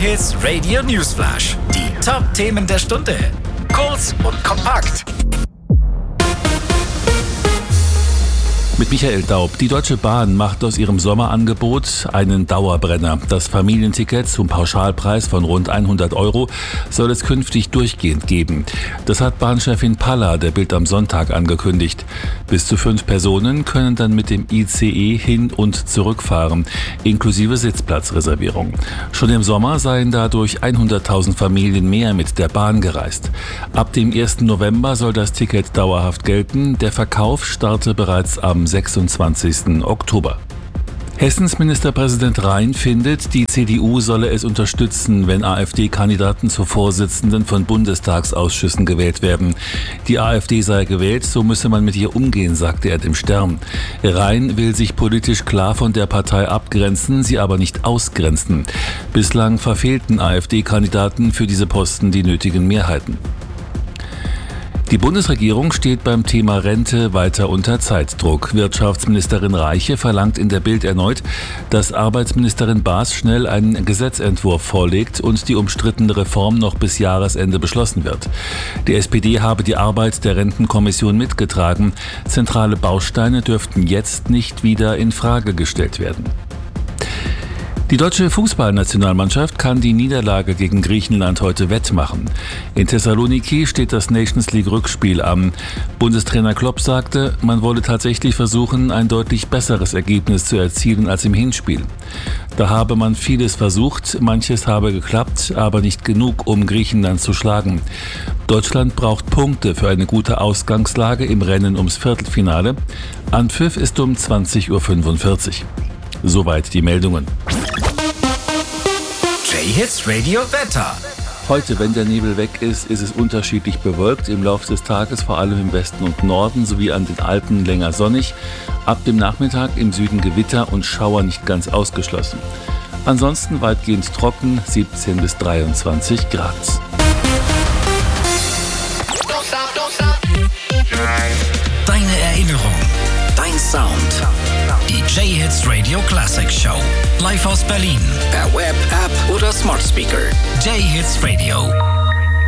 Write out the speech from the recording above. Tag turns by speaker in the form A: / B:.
A: J-Hits Radio Newsflash. Die Top-Themen der Stunde. Kurz und kompakt.
B: Mit Michael Daub. Die Deutsche Bahn macht aus ihrem Sommerangebot einen Dauerbrenner. Das Familienticket zum Pauschalpreis von rund 100 € soll es künftig durchgehend geben. Das hat Bahnchefin Palla der Bild am Sonntag angekündigt. Bis zu 5 Personen können dann mit dem ICE hin- und zurückfahren, inklusive Sitzplatzreservierung. Schon im Sommer seien dadurch 100.000 Familien mehr mit der Bahn gereist. Ab dem 1. November soll das Ticket dauerhaft gelten. Der Verkauf starte bereits am 26. Oktober. Hessens Ministerpräsident Rhein findet, die CDU solle es unterstützen, wenn AfD-Kandidaten zu Vorsitzenden von Bundestagsausschüssen gewählt werden. Die AfD sei gewählt, so müsse man mit ihr umgehen, sagte er dem Stern. Rhein will sich politisch klar von der Partei abgrenzen, sie aber nicht ausgrenzen. Bislang verfehlten AfD-Kandidaten für diese Posten die nötigen Mehrheiten. Die Bundesregierung steht beim Thema Rente weiter unter Zeitdruck. Wirtschaftsministerin Reiche verlangt in der Bild erneut, dass Arbeitsministerin Baas schnell einen Gesetzentwurf vorlegt und die umstrittene Reform noch bis Jahresende beschlossen wird. Die SPD habe die Arbeit der Rentenkommission mitgetragen. Zentrale Bausteine dürften jetzt nicht wieder in Frage gestellt werden. Die deutsche Fußballnationalmannschaft kann die Niederlage gegen Griechenland heute wettmachen. In Thessaloniki steht das Nations League-Rückspiel an. Bundestrainer Klopp sagte, man wolle tatsächlich versuchen, ein deutlich besseres Ergebnis zu erzielen als im Hinspiel. Da habe man vieles versucht, manches habe geklappt, aber nicht genug, um Griechenland zu schlagen. Deutschland braucht Punkte für eine gute Ausgangslage im Rennen ums Viertelfinale. Anpfiff ist um 20:45 Uhr. Soweit die Meldungen.
A: J-Hits Radio Wetter.
B: Heute, wenn der Nebel weg ist, ist es unterschiedlich bewölkt. Im Laufe des Tages vor allem im Westen und Norden sowie an den Alpen länger sonnig. Ab dem Nachmittag im Süden Gewitter und Schauer nicht ganz ausgeschlossen. Ansonsten weitgehend trocken, 17 bis 23 Grad.
A: Deine Erinnerung, dein Sound. Die J-Hits Radio Classic Show. Live aus Berlin. Per Web, App oder Smart Speaker. J-Hits Radio.